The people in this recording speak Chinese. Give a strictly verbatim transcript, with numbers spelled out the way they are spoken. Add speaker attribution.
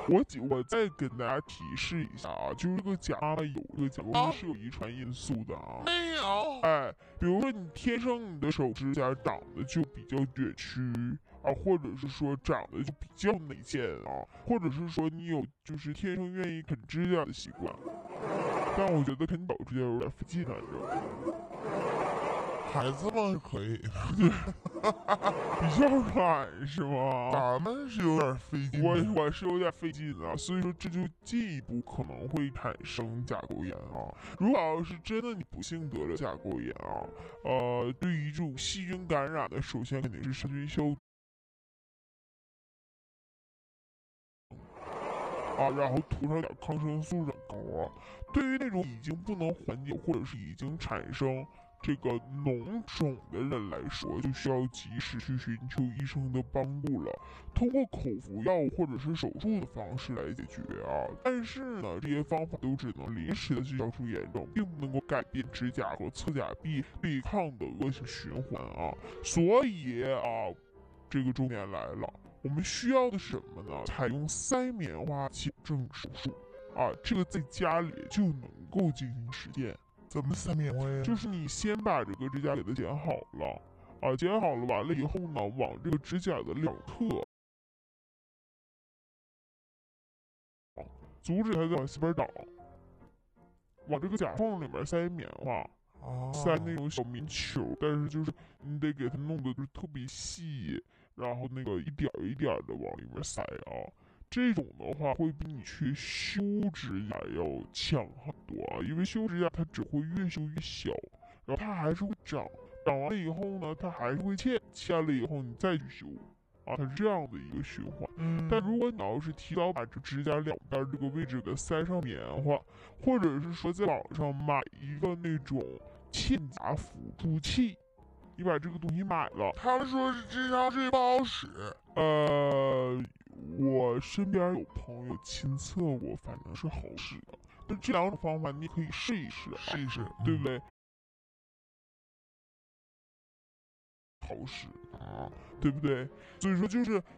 Speaker 1: 我我再跟大家提示一下啊，就是这个假妈妈有这个假妈是有遗传因素的啊。
Speaker 2: 没有。
Speaker 1: 哎，比如说你天生你的手指甲长得就比较卷曲啊，或者是说长得就比较内健啊，或者是说你有就是天生愿意啃指甲的习惯，但我觉得啃脚指甲有点费劲啊，知道吗？
Speaker 2: 孩子们可以的，
Speaker 1: 比较软是吗？
Speaker 2: 咱们是有点费劲。
Speaker 1: 我我是有点费劲啊，所以说这就进一步可能会产生甲沟炎啊。如果要是真的你不幸得了甲沟炎啊，呃，对于这种细菌感染的，首先肯定是杀菌消毒啊，然后涂上点抗生素染膏啊。对于那种已经不能缓解或者是已经产生这个脓肿的人来说，就需要及时去寻求医生的帮助了，通过口服药或者是手术的方式来解决啊。但是呢，这些方法都只能临时的去消除炎症，并不能够改变指甲和侧甲壁对抗的恶性循环啊。所以啊，这个重点来了，我们需要的是什么呢？采用塞棉花矫正手术啊，这个在家里就能够进行实践。
Speaker 2: 怎么塞棉花呀？
Speaker 1: 就是你先把这个指甲给它剪好了啊，剪好了完了以后呢，往这个指甲的两侧，阻止它再往西边倒，往这个甲缝里面塞棉花，
Speaker 2: 哦、
Speaker 1: 塞那种小棉球，但是就是你得给它弄得就是特别细，然后那个一点一点的往里面塞啊。这种的话会比你去修指甲要强很多啊，因为修指甲它只会越修越小，然后它还是会长，长完了以后呢，它还是会欠，欠了以后你再去修，啊，它是这样的一个循环。
Speaker 2: 嗯，
Speaker 1: 但如果你要是提早把这指甲两边这个位置给塞上棉花，或者是说在网上买一个那种嵌甲辅助器，你把这个东西买了，
Speaker 2: 他们说是这招是不好使。
Speaker 1: 呃，我身边有朋友亲测过，反正是好使的。但这两种方法你可以试一试、啊，
Speaker 2: 试一试，
Speaker 1: 对不对？嗯、好使啊，对不对？所以说就是